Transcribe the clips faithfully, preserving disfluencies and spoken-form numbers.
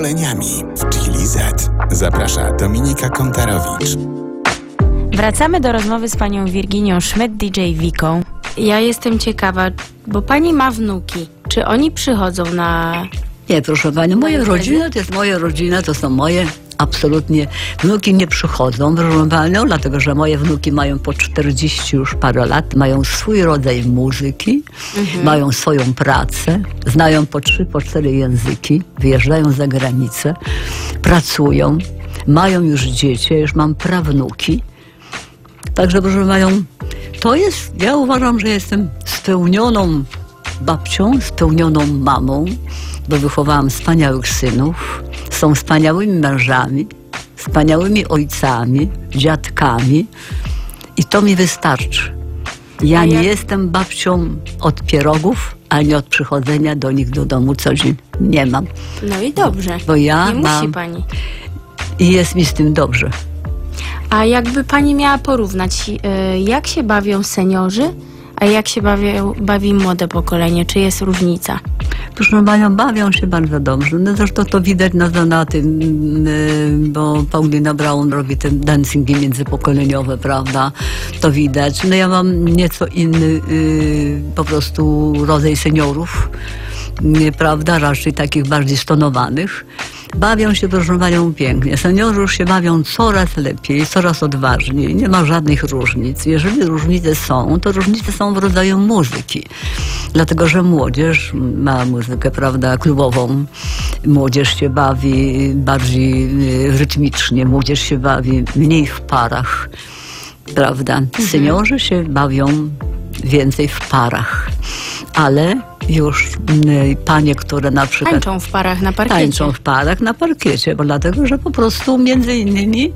pokoleniami w Chili Z. Zaprasza Dominika Kontarowicz. Wracamy do rozmowy z panią Virginią Schmidt, D J Wiką. Ja jestem ciekawa, bo pani ma wnuki. Czy oni przychodzą na... Nie, proszę pani, moja rodzina to jest moja rodzina, to są moje absolutnie. Wnuki nie przychodzą, proszę panią, dlatego że moje wnuki mają po czterdzieści już parę lat, mają swój rodzaj muzyki, mhm. mają swoją pracę, znają po trzy, po cztery języki, wyjeżdżają za granicę, pracują, mają już dzieci, ja już mam prawnuki. Także proszę panią, to jest, ja uważam, że jestem spełnioną babcią, spełnioną mamą, bo wychowałam wspaniałych synów, są wspaniałymi mężami, wspaniałymi ojcami, dziadkami i to mi wystarczy. Ja nie jestem babcią od pierogów, ani od przychodzenia do nich do domu co dzień. Nie mam. No i dobrze, bo ja nie mam, musi pani. I jest mi z tym dobrze. A jakby pani miała porównać, jak się bawią seniorzy, a jak się bawią, bawi młode pokolenie? Czy jest różnica? Proszę panią, bawią się bardzo dobrze. No zresztą to widać na, na tym, bo Paulina Braun robi te dancingi międzypokoleniowe, prawda? To widać. No ja mam nieco inny yy, po prostu rodzaj seniorów, nie, prawda? Raczej takich bardziej stonowanych. Bawią się, proszę panią, pięknie. Seniorzy już się bawią coraz lepiej, coraz odważniej. Nie ma żadnych różnic. Jeżeli różnice są, to różnice są w rodzaju muzyki. Dlatego, że młodzież ma muzykę, prawda, klubową. Młodzież się bawi bardziej rytmicznie. Młodzież się bawi mniej w parach, prawda. Mhm. Seniorzy się bawią więcej w parach. Ale już y, panie, które na przykład... Tańczą w parach na parkiecie. Tańczą w parach na parkiecie, bo dlatego, że po prostu między innymi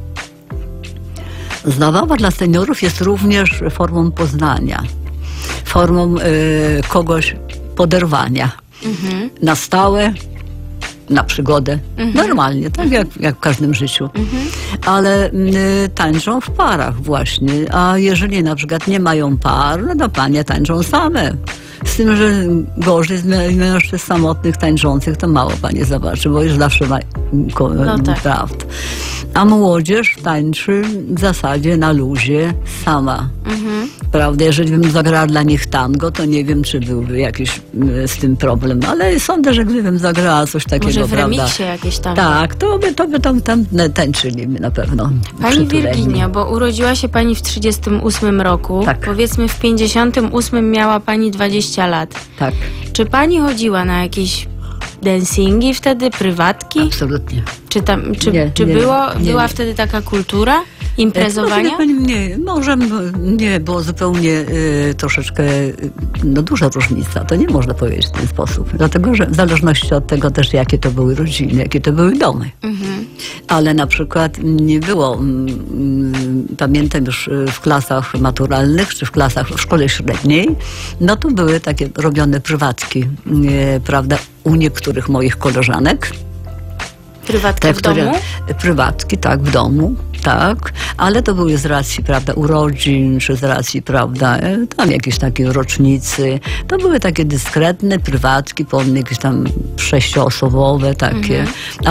zabawa dla seniorów jest również formą poznania, formą y, kogoś poderwania mhm. na stałe, na przygodę. Mhm. Normalnie, tak jak, jak w każdym życiu. Mhm. Ale y, tańczą w parach właśnie. A jeżeli na przykład nie mają par, no to panie tańczą same. Z tym, że gorzej z mężczyzn samotnych tańczących to mało panie zobaczy, bo już zawsze ma no tak. prawda. A młodzież tańczy w zasadzie na luzie sama. Mhm. Prawda? Jeżeli bym zagrała dla nich tango, to nie wiem, czy byłby jakiś z tym problem. Ale sądzę, że gdybym zagrała coś takiego, może w prawda? remiksie jakieś tango. Tak, to by, to by tam, tam tańczyli na pewno. Pani Virginia, bo urodziła się pani w trzydziestym ósmym roku. Tak. Powiedzmy w pięćdziesiątym ósmym miała pani dwadzieścia lat. Tak. Czy pani chodziła na jakieś dancingi wtedy, prywatki? Absolutnie. Czy, tam, czy, nie, czy nie, było, nie, była nie. wtedy taka kultura imprezowania? Pani, nie, może nie, było zupełnie y, troszeczkę y, no, duża różnica. To nie można powiedzieć w ten sposób. Dlatego, że w zależności od tego też, jakie to były rodziny, jakie to były domy. Mhm. Ale na przykład nie było, mm, pamiętam już w klasach maturalnych, czy w klasach w szkole średniej, no to były takie robione prywatki, y, prawda, u niektórych moich koleżanek. Prywatki te, w domu? Które, prywatki, tak, w domu, tak, ale to były z racji, prawda, urodzin, czy z racji, prawda, tam jakieś takie rocznicy. To były takie dyskretne prywatki, po jakieś tam sześcioosobowe takie. Mhm.